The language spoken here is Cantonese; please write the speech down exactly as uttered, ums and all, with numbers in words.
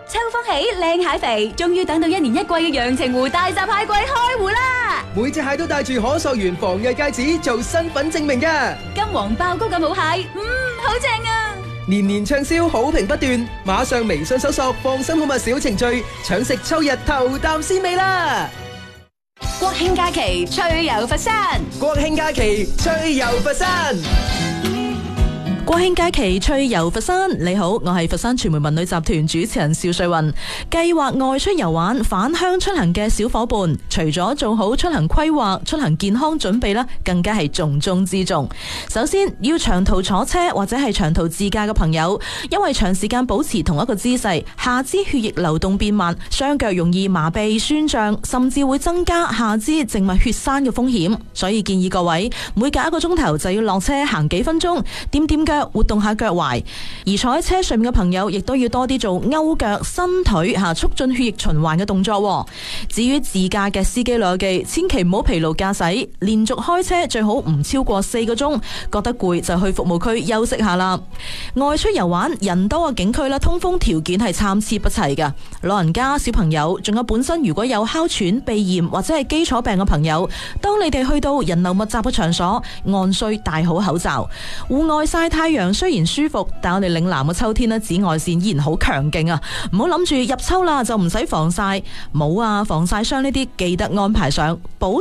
秋風起，靚蟹肥，終於等到一年一季嘅陽澄湖大閘蟹季開湖啦！ 每隻蟹都帶住可溯源防偽戒指做身份證明㗎。 金黃爆谷嘅母蟹，嗯，好正啊！ 年年暢銷，好評不斷，馬上微信搜索放心好物小程序，搶食秋日頭啖鮮味啦！ 國慶假期趣遊佛山， 國慶假期趣遊佛山。 國慶假期趣遊佛山，你好，我係佛山傳媒文旅集團主持人邵瑞雲。計劃外出遊玩、返鄉出行嘅小伙伴，除咗做好出行規劃、出行健康準備啦，更加係重中之重。首先，要長途坐車或者係長途自駕嘅朋友，因為長時間保持同一個姿勢，下肢血液流動變慢，雙腳容易麻痹、酸脹，甚至會增加下肢靜脈血栓嘅風險。所以建議各位每隔一個鐘頭就要落車行幾分鐘，點點腳，活動下腳踝。而坐喺車上面嘅朋友亦都要多啲做勾腳、伸腿吓，促進血液循環嘅動作。至於自駕嘅司機老記，千祈唔好疲勞駕駛，連續開車最好唔超過四個鐘，覺得攰就去服務區休息下啦。外出遊玩人多嘅景區啦，通風條件係參差不齊㗎，老人家、小朋友，仲有本身如果有哮喘、鼻炎或者係基礎病嘅朋友，當你哋去到人流密集嘅場所，按需戴好口罩。戶外曬太陽雖然舒服，但我哋嶺南嘅秋天咧，紫外線依然好強勁啊！唔好諗住入秋啦就唔使防曬，冇啊，防曬霜呢啲記得安排上。保